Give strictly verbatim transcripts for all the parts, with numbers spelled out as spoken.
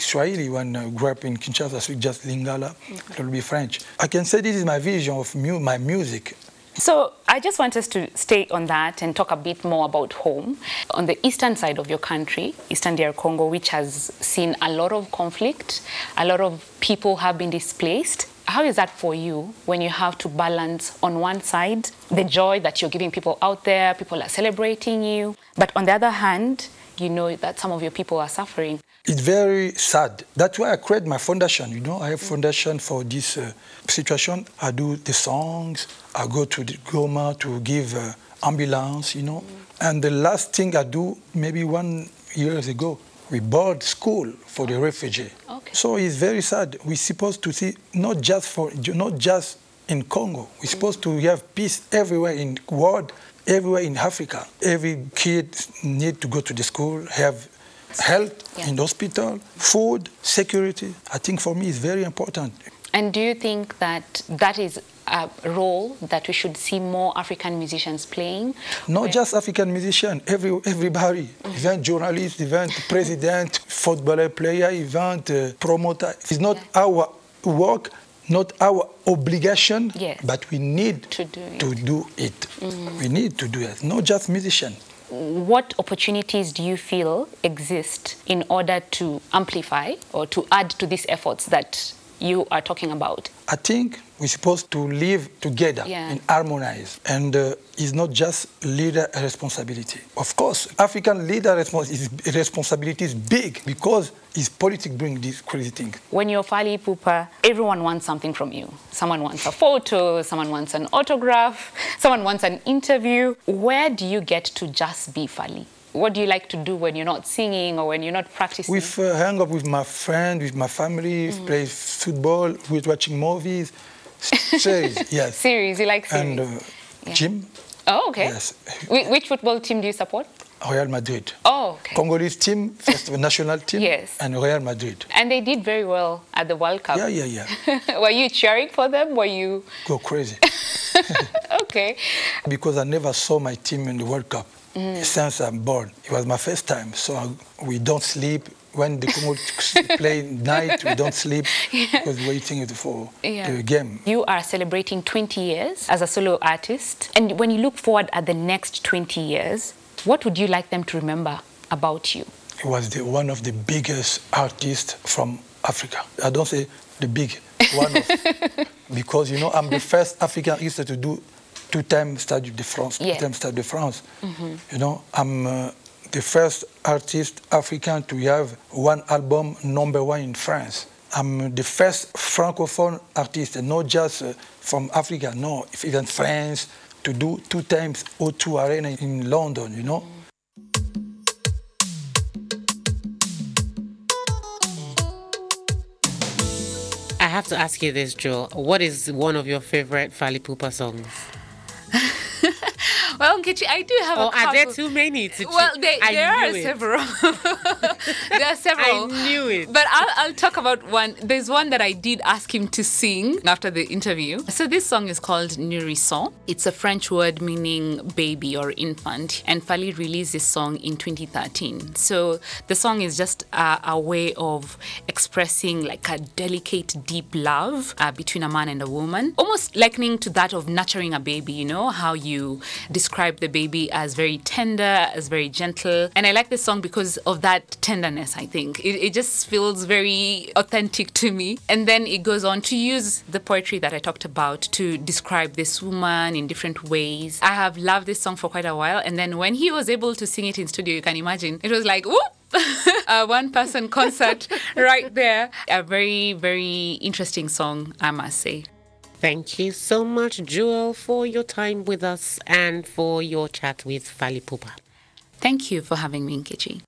Swahili. When I grew up in Kinshasa, I speak just Lingala, okay. a little bit French. I can say this is my vision of mu my music. So I just want us to stay on that and talk a bit more about home. On the eastern side of your country, Eastern D R Congo, which has seen a lot of conflict, a lot of people have been displaced. How is that for you when you have to balance on one side the joy that you're giving people out there, people are celebrating you, but on the other hand, you know that some of your people are suffering? It's very sad. That's why I create my foundation. You know, I have foundation for this uh, situation. I do the songs. I go to the Goma to give uh, ambulance, you know. Mm. And the last thing I do, maybe one years ago, we bought school for the refugee. Okay. So it's very sad. We're supposed to see not just for not just in Congo. We're supposed to have peace everywhere in the world, everywhere in Africa. Every kid need to go to the school, have health yeah. in the hospital, food, security. I think for me it's very important. And do you think that that is a role that we should see more African musicians playing? Not Where... just African musicians, every, everybody. Mm-hmm. Even journalists, even president, footballer player, even uh, promoter. It's not yeah. our work, not our obligation, yes. but we need to do it. To do it. Mm-hmm. We need to do it, not just musicians. What opportunities do you feel exist in order to amplify or to add to these efforts that you are talking about? I think we're supposed to live together yeah. and harmonize. And uh, it's not just leader responsibility. Of course, African leader respons is, responsibility is big because his politics bring these crazy things. When you're Fally Ipupa, everyone wants something from you. Someone wants a photo, someone wants an autograph, someone wants an interview. Where do you get to just be Fally? What do you like to do when you're not singing or when you're not practicing? We uh, hang up with my friends, with my family, mm. play football, we're watching movies, series, yes. Series, you like series? And uh, yeah. gym. Oh, okay. Yes. Wh which football team do you support? Real Madrid. Oh, okay. Congolese team, first national team, yes. and Real Madrid. And they did very well at the World Cup. Yeah, yeah, yeah. Were you cheering for them? Were you... Go crazy. Okay. Because I never saw my team in the World Cup. Mm. Since I'm born. It was my first time, so I, we don't sleep. When the Congo play night, we don't sleep yeah. because we're waiting for yeah. the game. You are celebrating twenty years as a solo artist. And when you look forward at the next twenty years, what would you like them to remember about you? He was the, one of the biggest artists from Africa. I don't say the big, one of. Because, you know, I'm the first African artist to do two-time Stade de France, yeah. two-time Stade de France. Mm-hmm. You know, I'm uh, the first artist African to have one album number one in France. I'm the first Francophone artist, and not just uh, from Africa, no, even France, to do two times O two Arena in London, you know. Mm. I have to ask you this, Joel. What is one of your favorite Fally Ipupa songs? Well, Nkechi, I do have oh, a couple. Are there too many to choose? Well, they, there are it. several. There are several. I knew it. But I'll, I'll talk about one. There's one that I did ask him to sing after the interview. So this song is called Nourrisson. It's a French word meaning baby or infant. And Fally released this song in twenty thirteen. So the song is just a, a way of expressing like a delicate, deep love uh, between a man and a woman. Almost likening to that of nurturing a baby, you know, how you describe the baby as very tender, as very gentle. And I like this song because of that tenderness, I think. It, it just feels very authentic to me. And then it goes on to use the poetry that I talked about to describe this woman in different ways. I have loved this song for quite a while. And then when he was able to sing it in studio, you can imagine, it was like, whoop! A one-person concert right there. A very, very interesting song, I must say. Thank you so much, Joel, for your time with us and for your chat with Fally Ipupa. Thank you for having me, Nkechi.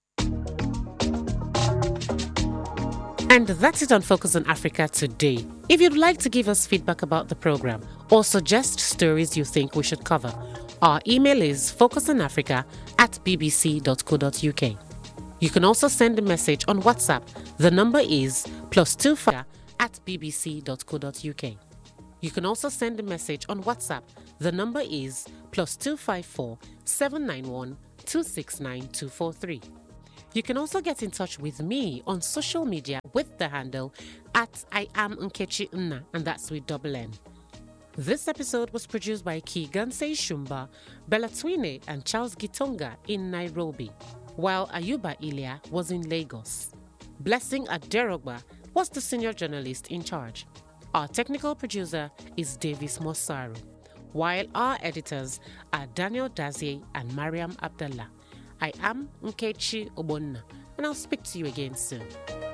And that's it on Focus on Africa today. If you'd like to give us feedback about the program or suggest stories you think we should cover, our email is focusonafrica at bbc dot co dot uk. You can also send a message on WhatsApp. The number is plus two five at bbc dot co dot uk. You can also send a message on WhatsApp. The number is plus two five four seven nine one two six nine two four three. You can also get in touch with me on social media with the handle at I am Nkechi Nna, and that's with double N. This episode was produced by Keegan Seishumba, Bella Twine, and Charles Gitonga in Nairobi, while Ayuba Ilya was in Lagos. Blessing Aderogba was the senior journalist in charge. Our technical producer is Davis Mosaru, while our editors are Daniel Dazier and Mariam Abdallah. I am Nkechi Obonna, and I'll speak to you again soon.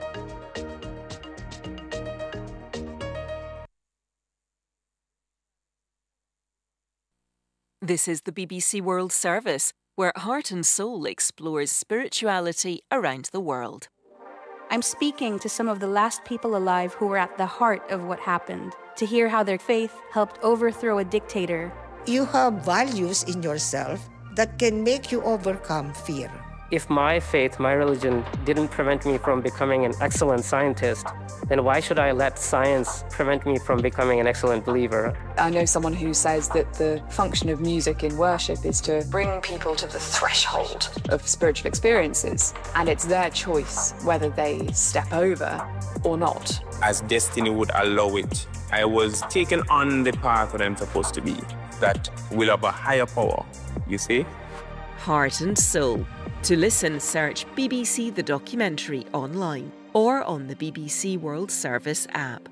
This is the B B C World Service, where Heart and Soul explores spirituality around the world. I'm speaking to some of the last people alive who were at the heart of what happened, to hear how their faith helped overthrow a dictator. You have values in yourself that can make you overcome fear. If my faith, my religion, didn't prevent me from becoming an excellent scientist, then why should I let science prevent me from becoming an excellent believer? I know someone who says that the function of music in worship is to bring people to the threshold of spiritual experiences, and it's their choice whether they step over or not. As destiny would allow it, I was taken on the path that I'm supposed to be, that will have a higher power, you see? Heart and Soul. To listen, search B B C The Documentary online or on the B B C World Service app.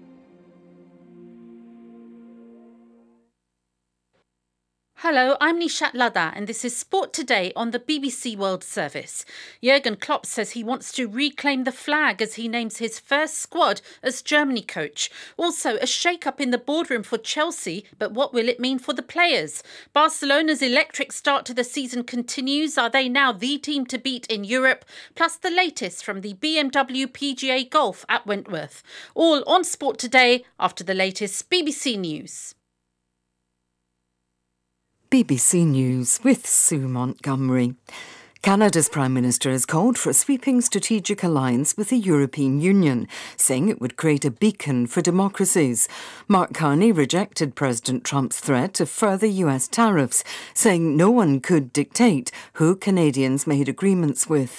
Hello, I'm Nishat Ladha and this is Sport Today on the B B C World Service. Jurgen Klopp says he wants to reclaim the flag as he names his first squad as Germany coach. Also, a shake-up in the boardroom for Chelsea, but what will it mean for the players? Barcelona's electric start to the season continues. Are they now the team to beat in Europe? Plus the latest from the B M W P G A Golf at Wentworth. All on Sport Today after the latest B B C News. B B C News with Sue Montgomery. Canada's Prime Minister has called for a sweeping strategic alliance with the European Union, saying it would create a beacon for democracies. Mark Carney rejected President Trump's threat of further U S tariffs, saying no one could dictate who Canadians made agreements with.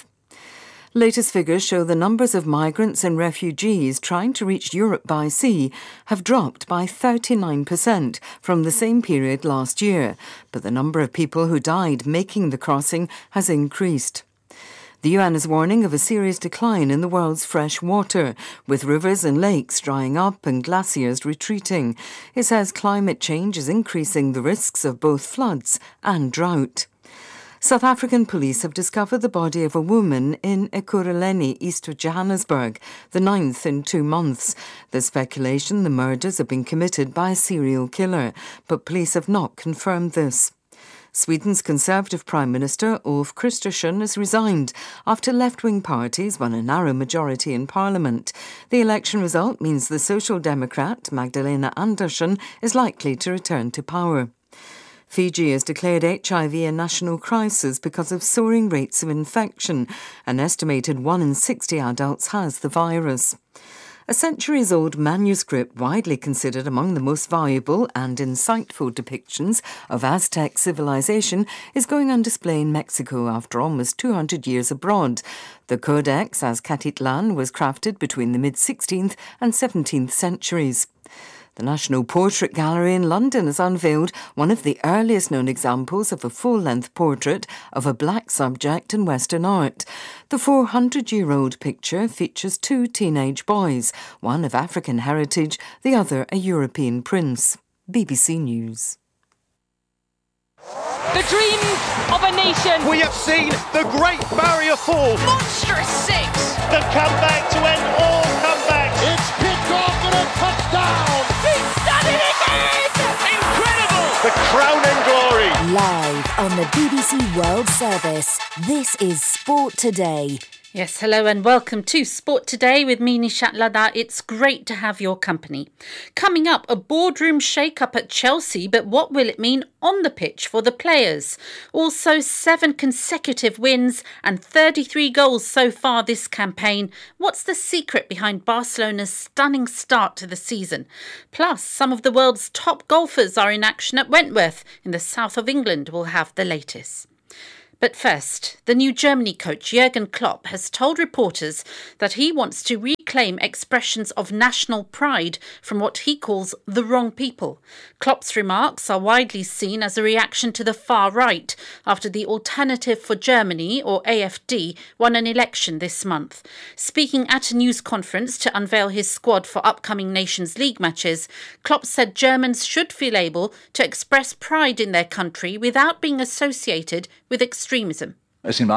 Latest figures show the numbers of migrants and refugees trying to reach Europe by sea have dropped by thirty-nine percent from the same period last year, but the number of people who died making the crossing has increased. The U N is warning of a serious decline in the world's fresh water, with rivers and lakes drying up and glaciers retreating. It says climate change is increasing the risks of both floods and drought. South African police have discovered the body of a woman in Ekurhuleni, east of Johannesburg, the ninth in two months. There's speculation the murders have been committed by a serial killer, but police have not confirmed this. Sweden's Conservative Prime Minister Ulf Kristersson has resigned after left-wing parties won a narrow majority in Parliament. The election result means the Social Democrat Magdalena Andersson is likely to return to power. Fiji has declared H I V a national crisis because of soaring rates of infection. An estimated one in sixty adults has the virus. A centuries-old manuscript widely considered among the most valuable and insightful depictions of Aztec civilization is going on display in Mexico after almost two hundred years abroad. The Codex Azcatitlan was crafted between the mid-sixteenth and seventeenth centuries. The National Portrait Gallery in London has unveiled one of the earliest known examples of a full-length portrait of a black subject in Western art. The four hundred year old picture features two teenage boys, one of African heritage, the other a European prince. B B C News. The dreams of a nation. We have seen the Great Barrier Fall. Monstrous six. The comeback to end all comebacks. It's picked off and a touchdown. He's done it again. Incredible. The crown and glory. Live on the B B C World Service. This is Sport Today. Yes, hello and welcome to Sport Today with me, Nishat Ladha. It's great to have your company. Coming up, a boardroom shake-up at Chelsea, but what will it mean on the pitch for the players? Also, seven consecutive wins and thirty-three goals so far this campaign. What's the secret behind Barcelona's stunning start to the season? Plus, some of the world's top golfers are in action at Wentworth in the south of England. We'll have the latest. But first, the new Germany coach Jurgen Klopp has told reporters that he wants to reclaim expressions of national pride from what he calls the wrong people. Klopp's remarks are widely seen as a reaction to the far right after the Alternative for Germany, or A F D, won an election this month. Speaking at a news conference to unveil his squad for upcoming Nations League matches, Klopp said Germans should feel able to express pride in their country without being associated with extremism. An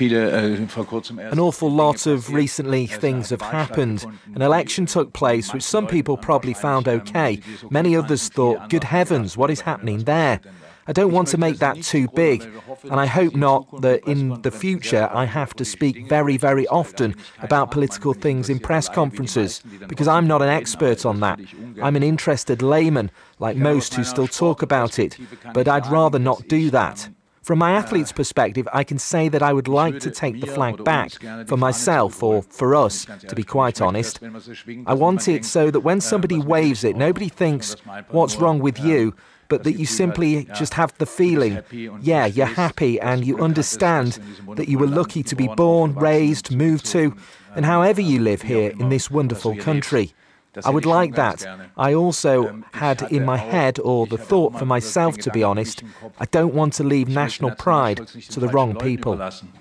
awful lot of recently things have happened. An election took place which some people probably found okay. Many others thought, good heavens, what is happening there? I don't want to make that too big, and I hope not that in the future I have to speak very, very often about political things in press conferences, because I'm not an expert on that. I'm an interested layman, like most who still talk about it, but I'd rather not do that. From my athlete's perspective, I can say that I would like to take the flag back for myself, or for us, to be quite honest. I want it so that when somebody waves it, nobody thinks, what's wrong with you? But that you simply just have the feeling, yeah, you're happy and you understand that you were lucky to be born, raised, moved to, and however you live here in this wonderful country. I would like that. I also had in my head, or the thought for myself, to be honest, I don't want to leave national pride to the wrong people.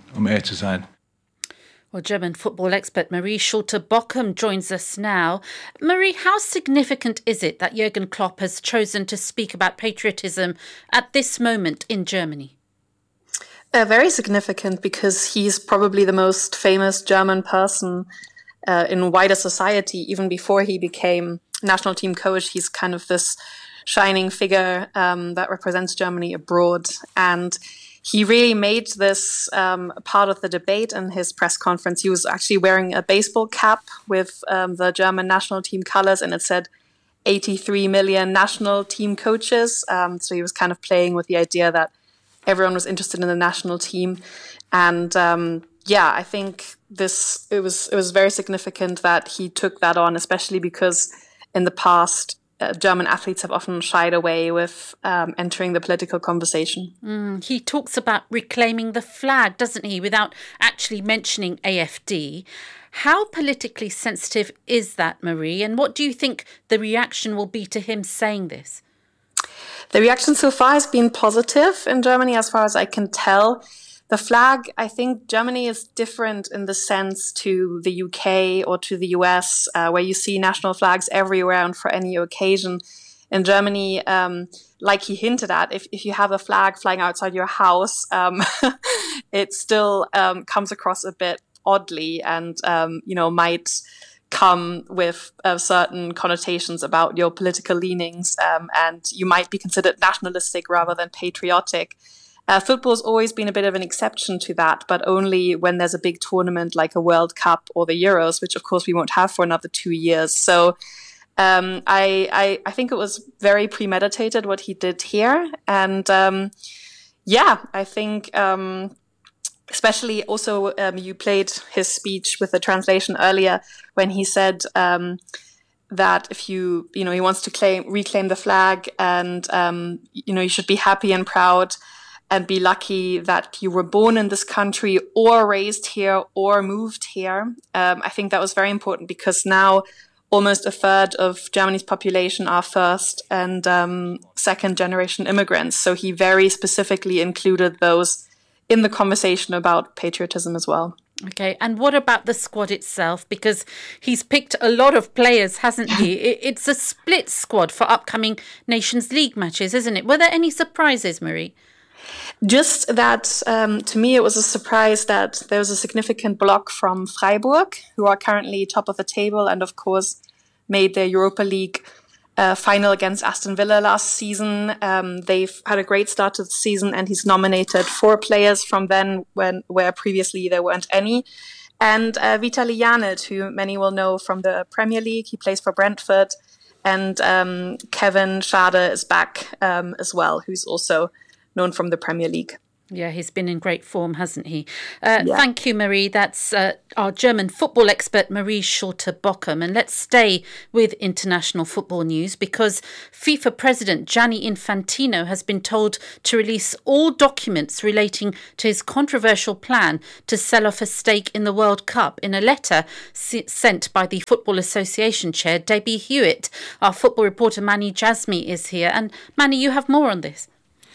Well, German football expert Marie Schulte-Bochum joins us now. Marie, how significant is it that Jurgen Klopp has chosen to speak about patriotism at this moment in Germany? Uh, very significant, because he's probably the most famous German person uh, in wider society. Even before he became national team coach, he's kind of this shining figure um, that represents Germany abroad. And he really made this um, part of the debate in his press conference. He was actually wearing a baseball cap with um, the German national team colors, and it said eighty-three million national team coaches. Um, so he was kind of playing with the idea that everyone was interested in the national team. And um, yeah, I think this it was it was very significant that he took that on, especially because in the past, Uh, German athletes have often shied away with um, entering the political conversation. Mm, he talks about reclaiming the flag, doesn't he, without actually mentioning A F D. How politically sensitive is that, Marie? And what do you think the reaction will be to him saying this? The reaction so far has been positive in Germany, as far as I can tell. The flag, I think Germany is different in the sense to the U K or to the U S, uh, where you see national flags everywhere and for any occasion. In Germany, um, like he hinted at, if, if you have a flag flying outside your house, um, it still um, comes across a bit oddly and, um, you know, might come with uh, certain connotations about your political leanings, um, and you might be considered nationalistic rather than patriotic. Uh, football's always been a bit of an exception to that, but only when there's a big tournament like a World Cup or the Euros, which of course we won't have for another two years. So um, I, I I think it was very premeditated what he did here. And um, yeah, I think um, especially also um, you played his speech with the translation earlier when he said um, that if you, you know, he wants to claim, reclaim the flag and, um, you know, you should be happy and proud and be lucky that you were born in this country or raised here or moved here. Um, I think that was very important because now almost a third of Germany's population are first and um, second generation immigrants. So he very specifically included those in the conversation about patriotism as well. Okay, and what about the squad itself? Because he's picked a lot of players, hasn't he? It's a split squad for upcoming Nations League matches, isn't it? Were there any surprises, Marie? Just that, um, to me, it was a surprise that there was a significant block from Freiburg, who are currently top of the table and, of course, made their Europa League uh, final against Aston Villa last season. Um, they've had a great start to the season, and he's nominated four players from then, when where previously there weren't any. And uh, Vitaly Janit, who many will know from the Premier League, he plays for Brentford. And um, Kevin Schade is back um, as well, who's also known from the Premier League. Yeah, he's been in great form, hasn't he? Uh, Yeah. Thank you, Marie. That's uh, our German football expert, Marie Schulte-Bockum. And let's stay with international football news because FIFA President Gianni Infantino has been told to release all documents relating to his controversial plan to sell off a stake in the World Cup in a letter s- sent by the Football Association chair, Debbie Hewitt. Our football reporter, Manny Jasmi, is here. And Manny, you have more on this.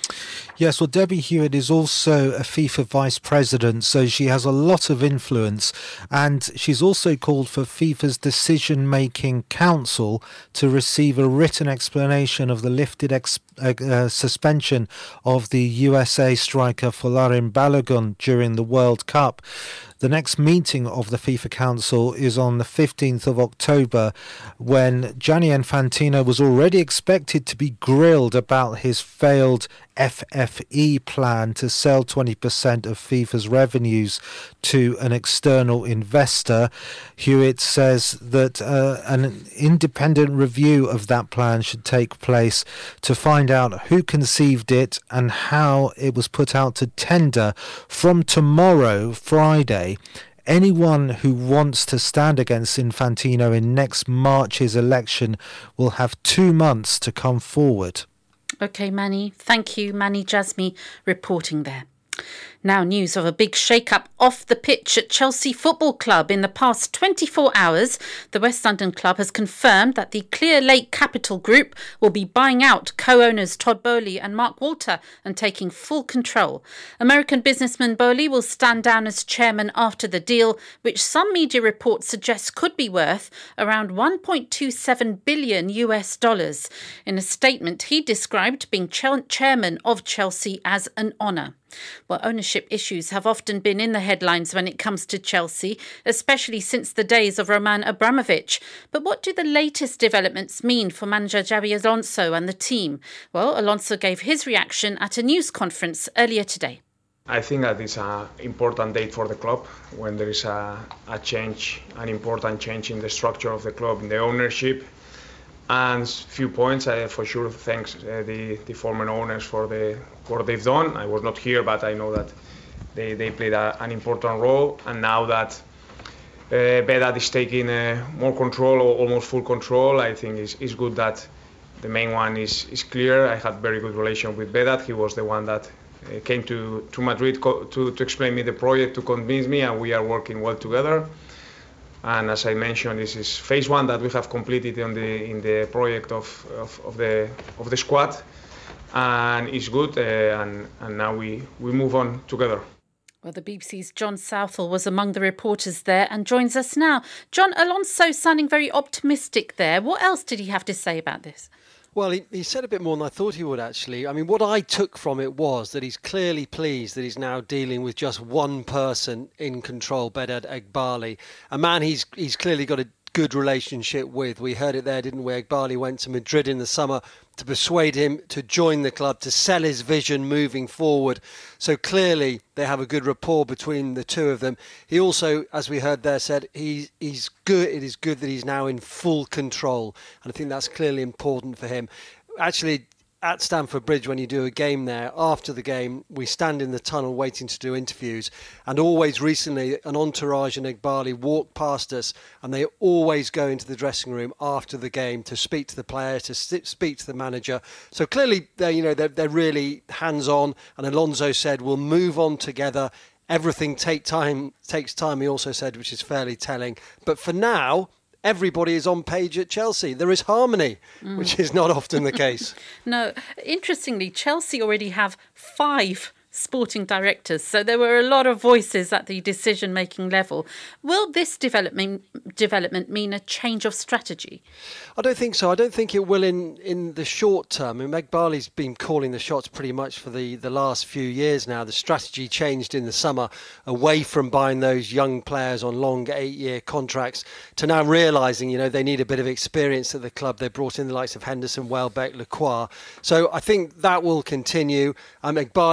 Yes, well, Debbie Hewitt is also a FIFA vice president, so she has a lot of influence. And she's also called for FIFA's decision-making council to receive a written explanation of the lifted ex- uh, suspension of the U S A striker Folarin Balogun during the World Cup. The next meeting of the FIFA Council is on the fifteenth of October, when Gianni Infantino was already expected to be grilled about his failed F F E plan to sell twenty percent of FIFA's revenues to an external investor. Hewitt says that uh, an independent review of that plan should take place to find out who conceived it and how it was put out to tender from tomorrow, Friday. Anyone who wants to stand against Infantino in next March's election will have two months to come forward. OK, Manny. Thank you, Manny Jasmi, reporting there. Now, news of a big shake-up off the pitch at Chelsea Football Club. In the past twenty-four hours, the West London club has confirmed that the Clear Lake Capital Group will be buying out co-owners Todd Boehly and Mark Walter and taking full control. American businessman Boehly will stand down as chairman after the deal, which some media reports suggest could be worth around one point two seven billion U S dollars. In a statement, he described being ch- chairman of Chelsea as an honour. Well, ownership issues have often been in the headlines when it comes to Chelsea, especially since the days of Roman Abramovich. But what do the latest developments mean for manager Xabi Alonso and the team? Well, Alonso gave his reaction at a news conference earlier today. I think that it's an important date for the club when there is a, a change, an important change in the structure of the club, in the ownership. And a few points, uh, for sure, thanks uh, the, the former owners for the what they've done. I was not here, but I know that they, they played a, an important role. And now that uh, Vedat is taking uh, more control, or almost full control, I think it's, it's good that the main one is, is clear. I had very good relation with Vedat. He was the one that uh, came to, to Madrid co- to, to explain me the project, to convince me, and we are working well together. And as I mentioned, this is phase one that we have completed in the in the project of, of, of the of the squad, and it's good. Uh, and and now we, we move on together. Well, the B B C's John Southall was among the reporters there and joins us now. John, Alonso sounding very optimistic there. What else did he have to say about this? Well, he, he said a bit more than I thought he would, actually. I mean, what I took from it was that he's clearly pleased that he's now dealing with just one person in control, Vedat Eghbali, a man he's he's clearly got a good relationship with. We heard it there, didn't we? Eghbali went to Madrid in the summer to persuade him to join the club, to sell his vision moving forward. So clearly they have a good rapport between the two of them. He also, as we heard there, said he, he's good. It is good that he's now in full control. And I think that's clearly important for him. Actually, at Stamford Bridge, when you do a game there, after the game, we stand in the tunnel waiting to do interviews. And always recently, an entourage and Eghbali walk past us, and they always go into the dressing room after the game to speak to the player, to speak to the manager. So clearly, they're, you know, they're, they're really hands-on. And Alonso said, we'll move on together. Everything take time, takes time, he also said, which is fairly telling. But for now, everybody is on page at Chelsea. There is harmony, mm. which is not often the case. No, interestingly, Chelsea already have five sporting directors, so there were a lot of voices at the decision-making level. Will this development development mean a change of strategy? I don't think so. I don't think it will in, in the short term. I mean, Eghbali's been calling the shots pretty much for the, the last few years now. The strategy changed in the summer away from buying those young players on long eight-year contracts to now realising, you know, they need a bit of experience at the club. They brought in the likes of Henderson, Welbeck, Lacroix. So I think that will continue. Um, Eghbali will no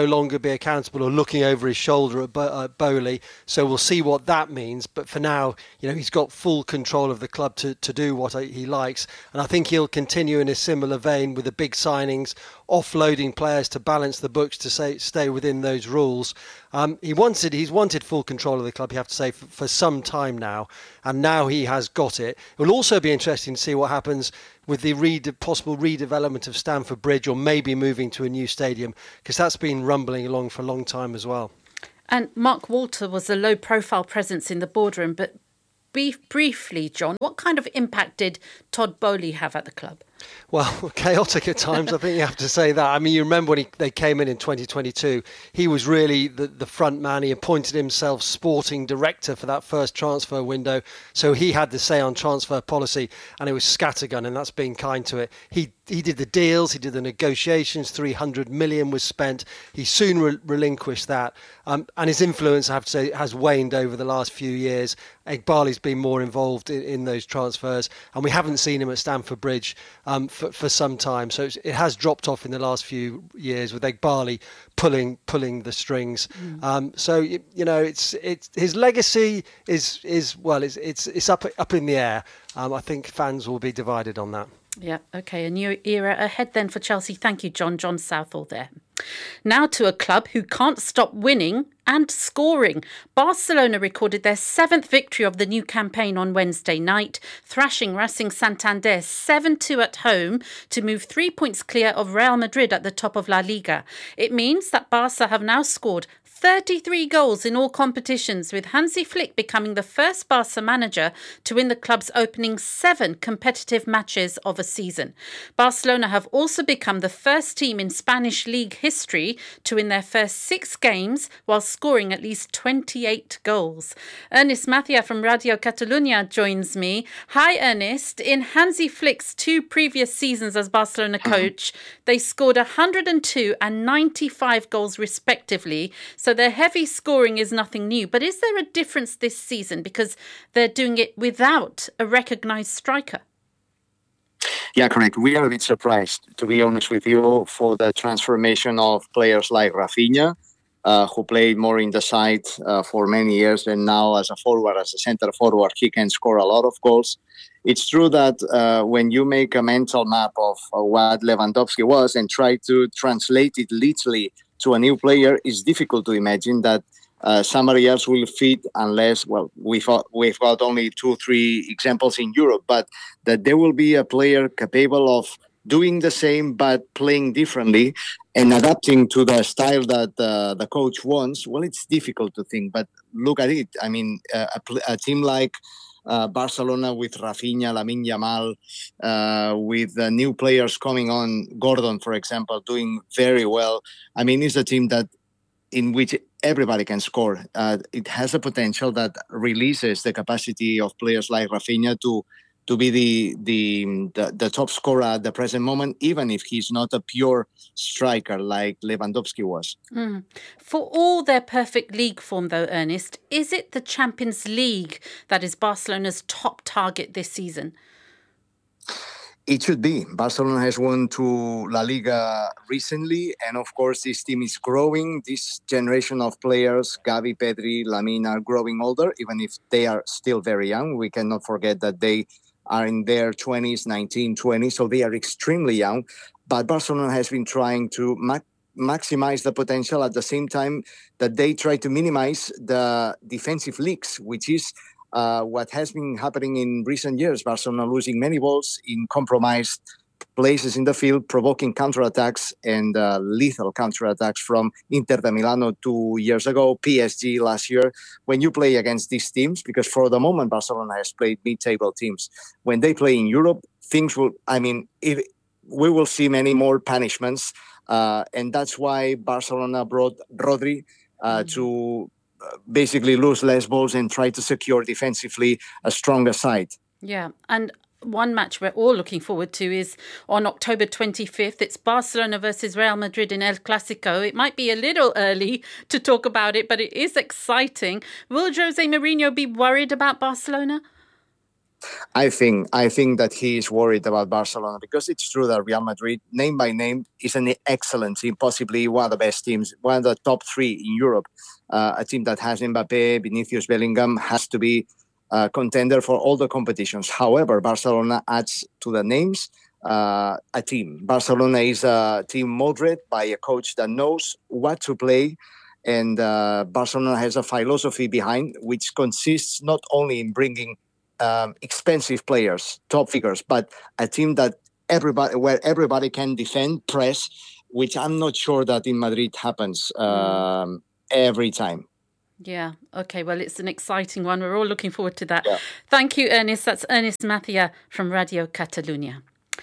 longer be accountable or looking over his shoulder at, Bo- at Bowley. So we'll see what that means. But for now, you know, he's got full control of the club to, to do what he likes. And I think he'll continue in a similar vein with the big signings, offloading players to balance the books to say, stay within those rules. Um, he wanted, he's wanted full control of the club, you have to say, for, for some time now. And now he has got it. It will also be interesting to see what happens with the re- possible redevelopment of Stamford Bridge, or maybe moving to a new stadium, because that's been rumbling along for a long time as well. And Mark Walter was a low-profile presence in the boardroom, but brief, briefly, John, what kind of impact did Todd Bowley have at the club? Well, chaotic at times, I think you have to say that. I mean, you remember when he, they came in in twenty twenty-two, he was really the, the front man. He appointed himself sporting director for that first transfer window. So he had the say on transfer policy, and it was scattergun, and that's being kind to it. He he did the deals, he did the negotiations, three hundred million was spent. He soon re- relinquished that. Um, and his influence, I have to say, has waned over the last few years. Eghbali's been more involved in, in those transfers, and we haven't seen him at Stamford Bridge um, for, for some time. So it's, it has dropped off in the last few years with Eghbali pulling pulling the strings. Mm. Um, so you, you know, it's it's his legacy is is well, it's it's it's up up in the air. Um, I think fans will be divided on that. Yeah, OK. A new era ahead then for Chelsea. Thank you, John. John Southall there. Now to a club who can't stop winning and scoring. Barcelona recorded their seventh victory of the new campaign on Wednesday night, thrashing Racing Santander seven two at home to move three points clear of Real Madrid at the top of La Liga. It means that Barca have now scored thirty-three goals in all competitions, with Hansi Flick becoming the first Barca manager to win the club's opening seven competitive matches of a season. Barcelona have also become the first team in Spanish league history to win their first six games while scoring at least twenty-eight goals. Ernest Mathia from Radio Catalunya joins me. Hi, Ernest. In Hansi Flick's two previous seasons as Barcelona coach, they scored one hundred two and ninety-five goals respectively. So their heavy scoring is nothing new. But is there a difference this season because they're doing it without a recognised striker? Yeah, correct. We are a bit surprised, to be honest with you, for the transformation of players like Rafinha, uh, who played more in the side uh, for many years, and now as a forward, as a centre forward, he can score a lot of goals. It's true that uh, when you make a mental map of uh, what Lewandowski was and try to translate it literally to a new player, it's difficult to imagine that uh, somebody else will fit unless, well, we've got, we've got only two, three examples in Europe, but that there will be a player capable of doing the same but playing differently and adapting to the style that uh, the coach wants. Well, it's difficult to think, but look at it. I mean, uh, a, a team like Uh, Barcelona with Rafinha, Lamine Yamal, uh, with uh, new players coming on, Gordon, for example, doing very well. I mean, it's a team that in which everybody can score. Uh, it has a potential that releases the capacity of players like Rafinha to to be the, the the the top scorer at the present moment, even if he's not a pure striker like Lewandowski was. Mm. For all their perfect league form, though, Ernest, is it the Champions League that is Barcelona's top target this season? It should be. Barcelona has won to La Liga recently, and of course this team is growing. This generation of players, Gavi, Pedri, Lamine, are growing older, even if they are still very young. We cannot forget that they are in their twenties, nineteen, twenty, so they are extremely young. But Barcelona has been trying to ma- maximize the potential at the same time that they try to minimize the defensive leaks, which is uh, what has been happening in recent years. Barcelona losing many balls in compromised places in the field, provoking counterattacks and uh, lethal counterattacks from Inter de Milano two years ago, P S G last year. When you play against these teams, because for the moment Barcelona has played mid-table teams, when they play in Europe, things will, I mean, if, we will see many more punishments. Uh, and that's why Barcelona brought Rodri uh, mm-hmm. to basically lose less balls and try to secure defensively a stronger side. Yeah, and one match we're all looking forward to is on October twenty-fifth. It's Barcelona versus Real Madrid in El Clasico. It might be a little early to talk about it, but it is exciting. Will Jose Mourinho be worried about Barcelona? I think I think that he is worried about Barcelona, because it's true that Real Madrid, name by name, is an excellent team, possibly one of the best teams, one of the top three in Europe. Uh, a team that has Mbappe, Vinicius, Bellingham has to be a contender for all the competitions. However, Barcelona adds to the names uh, a team. Barcelona is a team molded by a coach that knows what to play. And uh, Barcelona has a philosophy behind, which consists not only in bringing um, expensive players, top figures, but a team that everybody, where everybody can defend, press, which I'm not sure that in Madrid happens um, every time. Yeah. Okay. Well, it's an exciting one. We're all looking forward to that. Yeah. Thank you, Ernest. That's Ernest Mathia from Radio Catalunya.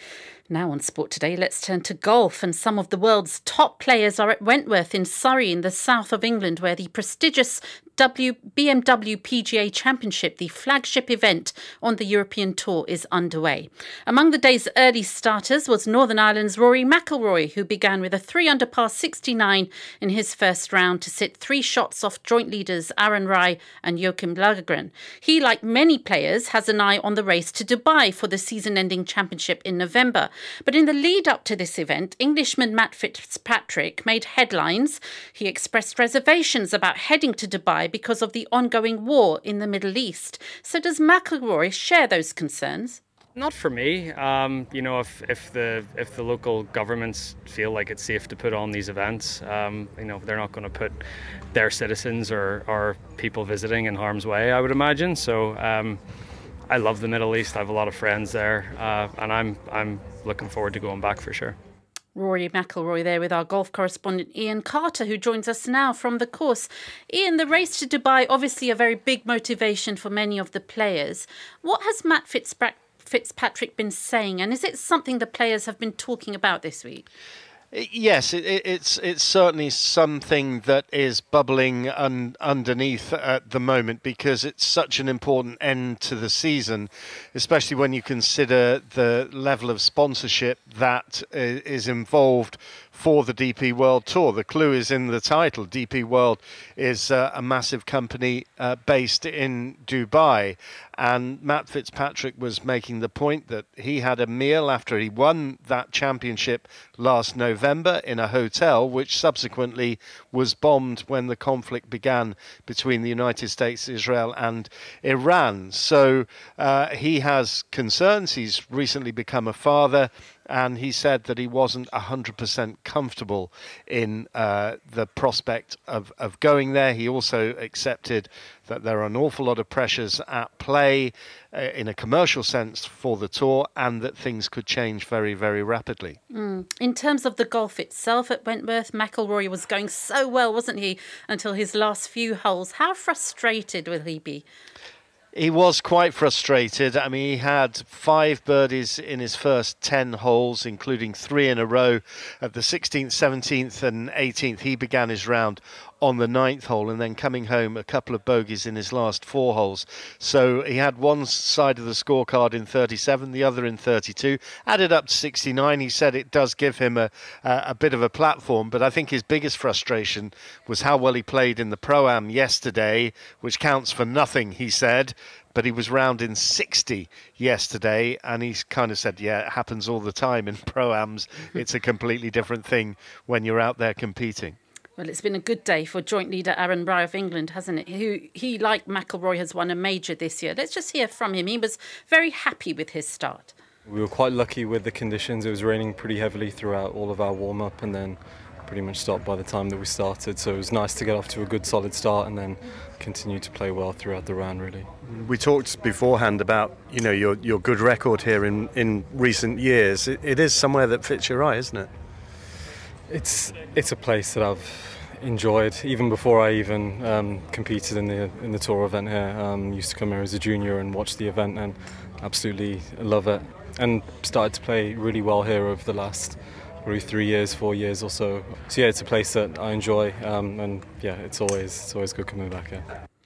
Now on Sport Today, let's turn to golf. And some of the world's top players are at Wentworth in Surrey in the south of England, where the prestigious W B M W P G A Championship, the flagship event on the European Tour, is underway. Among the day's early starters was Northern Ireland's Rory McIlroy, who began with a three under par sixty-nine in his first round to sit three shots off joint leaders Aaron Rai and Joachim Lagergren. He, like many players, has an eye on the race to Dubai for the season-ending championship in November. But in the lead-up to this event, Englishman Matt Fitzpatrick made headlines. He expressed reservations about heading to Dubai because of the ongoing war in the Middle East. So does McIlroy share those concerns? Not for me. Um, you know, if, if the if the local governments feel like it's safe to put on these events, um, you know, they're not going to put their citizens or, or people visiting in harm's way, I would imagine. So um, I love the Middle East. I have a lot of friends there, uh, and I'm I'm looking forward to going back for sure. Rory McIlroy there with our golf correspondent Ian Carter, who joins us now from the course. Ian, the race to Dubai, obviously a very big motivation for many of the players. What has Matt Fitzpatrick Fitzpatrick been saying, and is it something the players have been talking about this week? Yes, it, it's it's certainly something that is bubbling un, underneath at the moment, because it's such an important end to the season, especially when you consider the level of sponsorship that is involved for the D P World Tour. The clue is in the title. D P World is uh, a massive company uh, based in Dubai. And Matt Fitzpatrick was making the point that he had a meal after he won that championship last November in a hotel, which subsequently was bombed when the conflict began between the United States, Israel and Iran. So uh, he has concerns. He's recently become a father. And he said that he wasn't one hundred percent comfortable in uh, the prospect of, of going there. He also accepted that there are an awful lot of pressures at play uh, in a commercial sense for the tour, and that things could change very, very rapidly. Mm. In terms of the golf itself at Wentworth, McIlroy was going so well, wasn't he, until his last few holes. How frustrated will he be? He was quite frustrated. I mean, he had five birdies in his first ten holes, including three in a row at the sixteenth, seventeenth and eighteenth. He began his round on the ninth hole, and then coming home a couple of bogeys in his last four holes. So he had one side of the scorecard in thirty-seven, the other in thirty-two, added up to sixty-nine. He said it does give him a, a, a bit of a platform, but I think his biggest frustration was how well he played in the Pro-Am yesterday, which counts for nothing, he said. But he was round in sixty yesterday, and he's kind of said, yeah, it happens all the time in Pro-Ams. It's a completely different thing when you're out there competing. Well, it's been a good day for joint leader Aaron Rai of England, hasn't it? Who he, like McIlroy, has won a major this year. Let's just hear from him. He was very happy with his start. We were quite lucky with the conditions. It was raining pretty heavily throughout all of our warm-up, and then pretty much stopped by the time that we started. So it was nice to get off to a good solid start and then continue to play well throughout the round, really. We talked beforehand about, you know, your your good record here in, in recent years. It, it is somewhere that fits your eye, isn't it? It's it's a place that I've enjoyed even before I even um, competed in the in the tour event here. Um, used to come here as a junior and watch the event and absolutely love it. And started to play really well here over the last probably three years, four years or so. So yeah, it's a place that I enjoy, um, and yeah, it's always it's always good coming back here.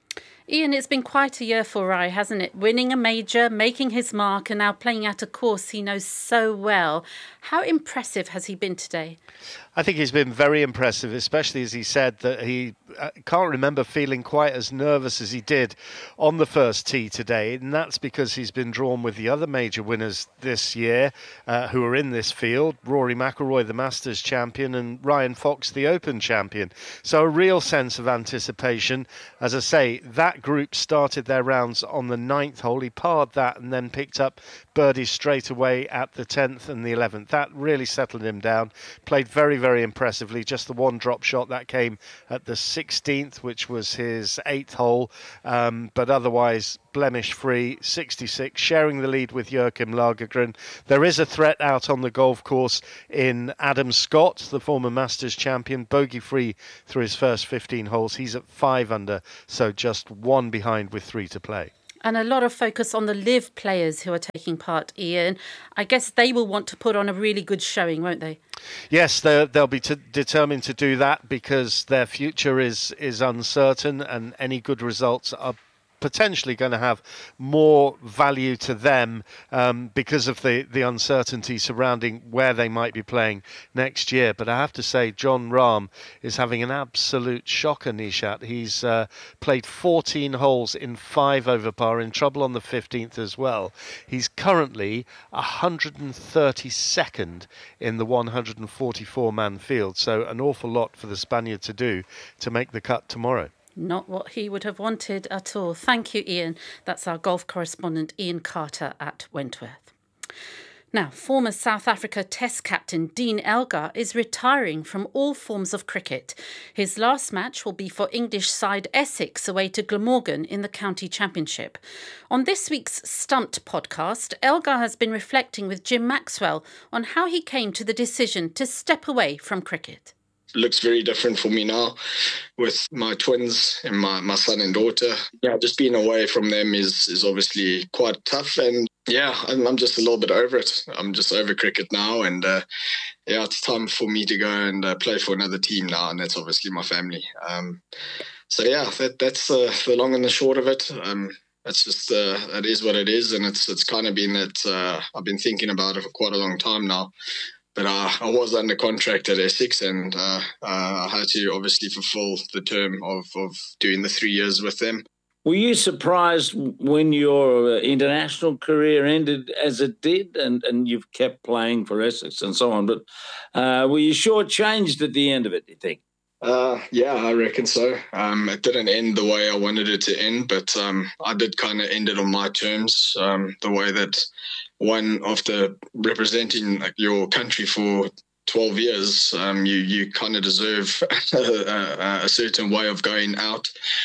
Ian, it's been quite a year for Rai, hasn't it? Winning a major, making his mark, and now playing at a course he knows so well. How impressive has he been today? I think he's been very impressive, especially as he said that he uh, can't remember feeling quite as nervous as he did on the first tee today, and that's because he's been drawn with the other major winners this year uh, who are in this field, Rory McIlroy, the Masters champion, and Ryan Fox, the Open champion. So a real sense of anticipation. As I say, that group started their rounds on the ninth hole. He parred that and then picked up birdies straight away at the tenth and the eleventh. That really settled him down. Played very, very impressively. Just the one drop shot that came at the sixteenth, which was his eighth hole. Um, but otherwise, blemish-free, sixty-six, sharing the lead with Joachim Lagergren. There is a threat out on the golf course in Adam Scott, the former Masters champion, bogey-free through his first fifteen holes. He's at five under, so just one behind with three to play. And a lot of focus on the live players who are taking part, Ian. I guess they will want to put on a really good showing, won't they? Yes, they'll be t- determined to do that because their future is, is uncertain, and any good results are potentially going to have more value to them um, because of the, the uncertainty surrounding where they might be playing next year. But I have to say, Jon Rahm is having an absolute shocker, Nishat. He's uh, played fourteen holes in five over par, in trouble on the fifteenth as well. He's currently one hundred thirty-second in the one hundred forty-four man field, so an awful lot for the Spaniard to do to make the cut tomorrow. Not what he would have wanted at all. Thank you, Ian. That's our golf correspondent, Ian Carter at Wentworth. Now, former South Africa Test captain Dean Elgar is retiring from all forms of cricket. His last match will be for English side Essex away to Glamorgan in the County Championship. On this week's Stumped podcast, Elgar has been reflecting with Jim Maxwell on how he came to the decision to step away from cricket. Looks very different for me now with my twins and my, my son and daughter. Yeah, just being away from them is, is obviously quite tough. And yeah, I'm, I'm just a little bit over it. I'm just over cricket now. And uh, yeah, it's time for me to go and uh, play for another team now. And that's obviously my family. Um, so yeah, that, that's uh, the long and the short of it. Um, It's just, uh, it is what it is. And it's, it's kind of been that uh, I've been thinking about it for quite a long time now. But uh, I was under contract at Essex, and uh, uh, I had to obviously fulfill the term of, of doing the three years with them. Were you surprised when your international career ended as it did, and, and you've kept playing for Essex and so on? But uh, were you shortchanged at the end of it, do you think? Uh, yeah, I reckon so. Um, it didn't end the way I wanted it to end, but um, I did kind of end it on my terms, um, the way that one, after representing like, your country for twelve years, um, you, you kind of deserve a, a certain way of going out.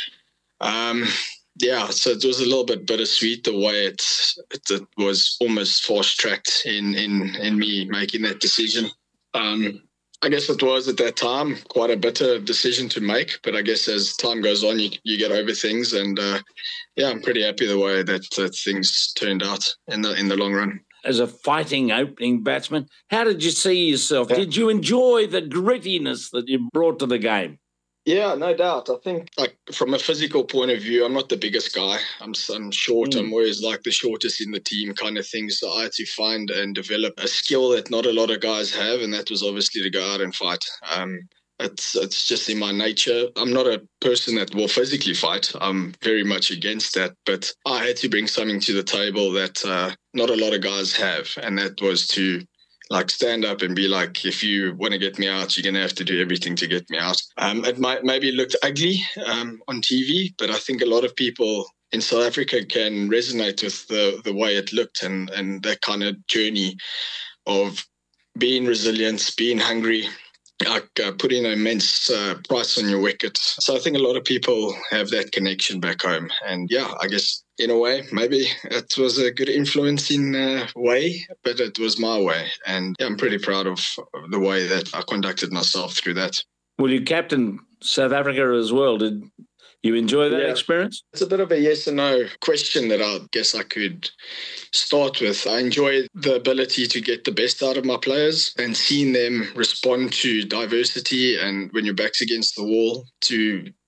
Um, yeah, so it was a little bit bittersweet the way it, it, it was almost fast-tracked in, in, in me making that decision. Um, I guess it was at that time quite a bitter decision to make, but I guess as time goes on, you you get over things, and uh, yeah, I'm pretty happy the way that uh, things turned out in the in the long run. As a fighting opening batsman, how did you see yourself? Yeah. Did you enjoy the grittiness that you brought to the game? Yeah, no doubt. I think, like, from a physical point of view, I'm not the biggest guy. I'm, I'm short. Mm. I'm always like the shortest in the team kind of thing. So I had to find and develop a skill that not a lot of guys have, and that was obviously to go out and fight. Um, it's it's just in my nature. I'm not a person that will physically fight. I'm very much against that. But I had to bring something to the table that uh, not a lot of guys have, and that was to like stand up and be like, if you want to get me out, you're going to have to do everything to get me out. Um, it might maybe looked ugly um, on T V, but I think a lot of people in South Africa can resonate with the, the way it looked and, and that kind of journey of being resilient, being hungry, like uh, putting an immense uh, price on your wicket. So I think a lot of people have that connection back home. And yeah, I guess in a way, maybe it was a good influencing uh, way, but it was my way. And yeah, I'm pretty proud of the way that I conducted myself through that. Well, you captained South Africa as well. Did you enjoy that yeah. experience? It's a bit of a yes or no question that I guess I could start with. I enjoy the ability to get the best out of my players and seeing them respond to diversity, and when your back's against the wall, to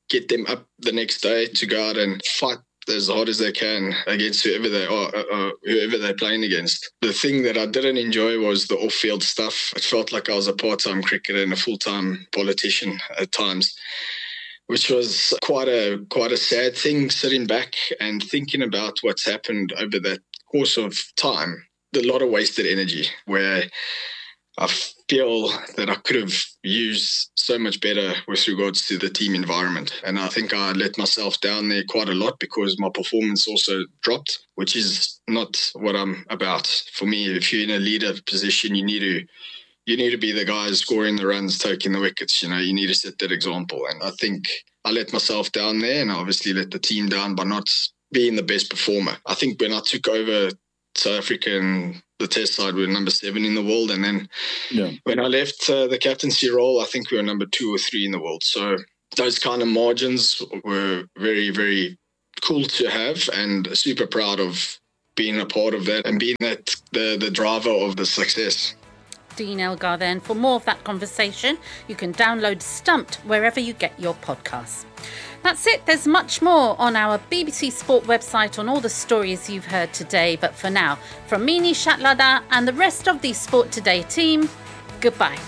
get them up the next day to go out and fight as hard as they can against whoever they are, uh, uh, whoever they're playing against. The thing that I didn't enjoy was the off-field stuff. It felt like I was a part-time cricketer and a full-time politician at times, which was quite a quite a sad thing, sitting back and thinking about what's happened over that course of time. A lot of wasted energy where I feel that I could have used so much better with regards to the team environment. And I think I let myself down there quite a lot because my performance also dropped, which is not what I'm about. For me, if you're in a leader position, you need to you need to be the guy scoring the runs, taking the wickets. You know, you need to set that example. And I think I let myself down there, and I obviously let the team down by not being the best performer. I think when I took over South Africa and the test side, we were number seven in the world. And then yeah. when I left uh, the captaincy role, I think we were number two or three in the world. So those kind of margins were very, very cool to have, and super proud of being a part of that and being that the, the driver of the success. Dean Elgar then. For more of that conversation, you can download Stumped wherever you get your podcasts. That's it. There's much more on our B B C Sport website on all the stories you've heard today. But for now, from me, Nishat Ladha, and the rest of the Sport Today team, goodbye.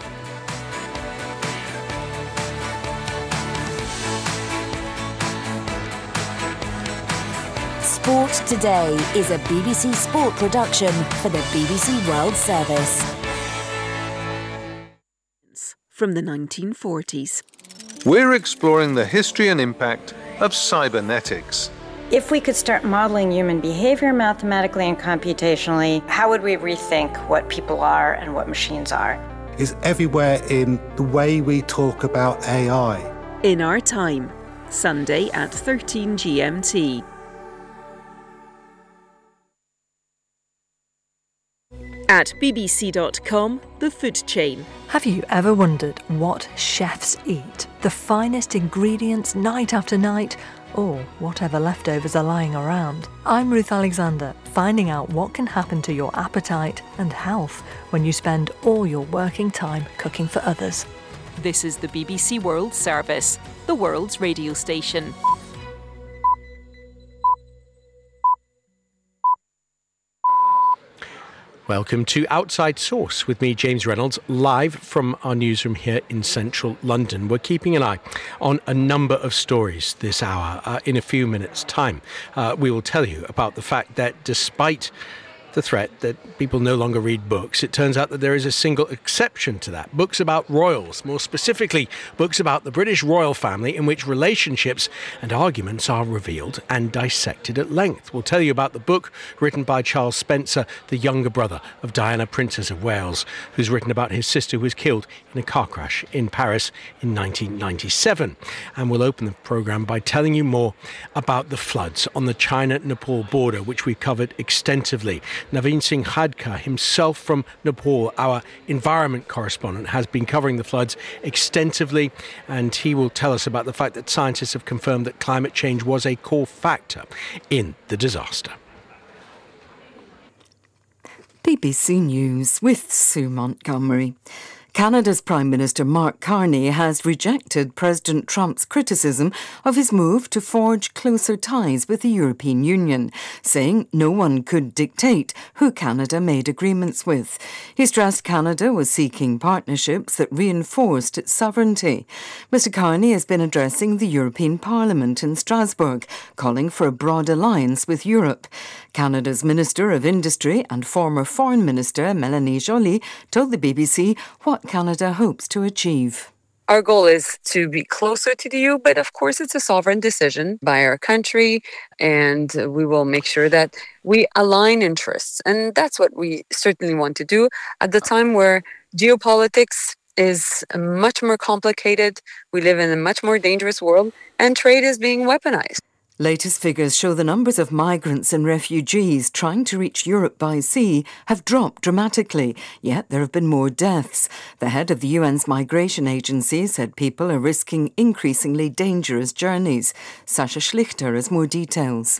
Sport Today is a B B C Sport production for the B B C World Service. From the nineteen forties. We're exploring the history and impact of cybernetics. If we could start modeling human behavior mathematically and computationally, how would we rethink what people are and what machines are? Is everywhere in the way we talk about A I. In Our Time, Sunday at thirteen G M T. At b b c dot com, the food chain. Have you ever wondered what chefs eat? The finest ingredients night after night, or whatever leftovers are lying around? I'm Ruth Alexander, finding out what can happen to your appetite and health when you spend all your working time cooking for others. This is the B B C World Service, the world's radio station. Welcome to Outside Source with me, James Reynolds, live from our newsroom here in central London. We're keeping an eye on a number of stories this hour. Uh, in a few minutes' time, uh, we will tell you about the fact that despite the threat that people no longer read books, it turns out that there is a single exception to that. Books about royals, more specifically, books about the British royal family in which relationships and arguments are revealed and dissected at length. We'll tell you about the book written by Charles Spencer, the younger brother of Diana, Princess of Wales, who's written about his sister who was killed in a car crash in Paris in nineteen ninety-seven. And we'll open the programme by telling you more about the floods on the China-Nepal border, which we've covered extensively. Naveen Singh Khadka, himself from Nepal, our environment correspondent, has been covering the floods extensively, and he will tell us about the fact that scientists have confirmed that climate change was a core factor in the disaster. B B C News with Sue Montgomery. Canada's Prime Minister Mark Carney has rejected President Trump's criticism of his move to forge closer ties with the European Union, saying no one could dictate who Canada made agreements with. He stressed Canada was seeking partnerships that reinforced its sovereignty. Mr Carney has been addressing the European Parliament in Strasbourg, calling for a broad alliance with Europe. Canada's Minister of Industry and former Foreign Minister Mélanie Joly told the B B C what Canada hopes to achieve. Our goal is to be closer to the E U, but of course it's a sovereign decision by our country, and we will make sure that we align interests. And that's what we certainly want to do at the time where geopolitics is much more complicated, we live in a much more dangerous world, and trade is being weaponized. Latest figures show the numbers of migrants and refugees trying to reach Europe by sea have dropped dramatically, yet there have been more deaths. The head of the U N's migration agency said people are risking increasingly dangerous journeys. Sasha Schlichter has more details.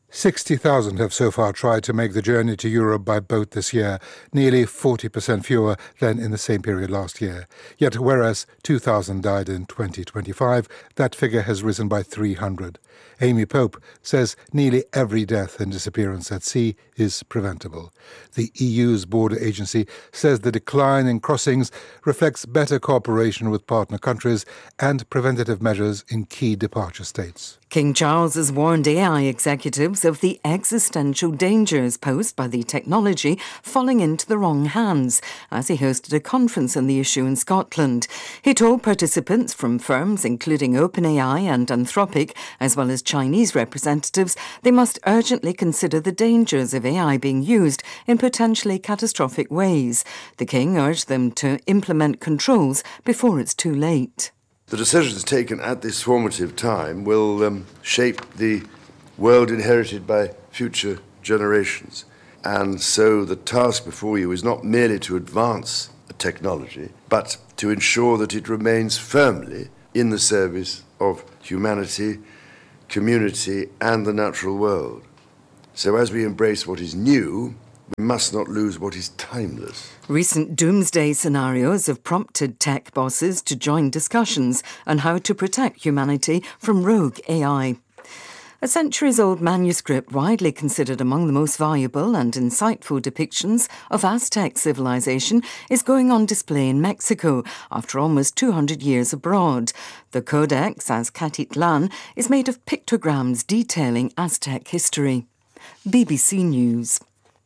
sixty thousand have so far tried to make the journey to Europe by boat this year, nearly forty percent fewer than in the same period last year. Yet whereas two thousand died in twenty twenty-five, that figure has risen by three hundred. Amy Pope says nearly every death and disappearance at sea is preventable. The E U's border agency says the decline in crossings reflects better cooperation with partner countries and preventative measures in key departure states. King Charles has warned A I executives of the existential dangers posed by the technology falling into the wrong hands as he hosted a conference on the issue in Scotland. He told participants from firms including OpenAI and Anthropic, as well as Chinese representatives, they must urgently consider the dangers of A I being used in potentially catastrophic ways. The King urged them to implement controls before it's too late. The decisions taken at this formative time will um, shape the world inherited by future generations. And so the task before you is not merely to advance the technology, but to ensure that it remains firmly in the service of humanity, community, and the natural world. So as we embrace what is new, we must not lose what is timeless. Recent doomsday scenarios have prompted tech bosses to join discussions on how to protect humanity from rogue A I. A centuries-old manuscript widely considered among the most valuable and insightful depictions of Aztec civilization is going on display in Mexico after almost two hundred years abroad. The Codex Azcatitlan is made of pictograms detailing Aztec history. B B C News.